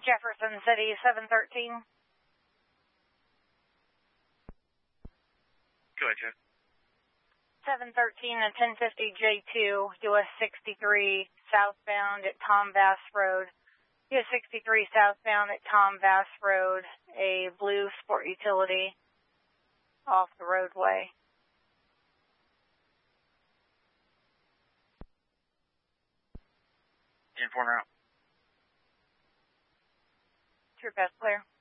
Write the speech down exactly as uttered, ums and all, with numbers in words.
Jefferson City, seven thirteen. Go ahead, Jeff. seven thirteen and ten fifty J two, U S sixty-three southbound at Tom Bass Road. U S sixty-three southbound at Tom Bass Road, a blue sport utility off the roadway. Informer out. True pass clear.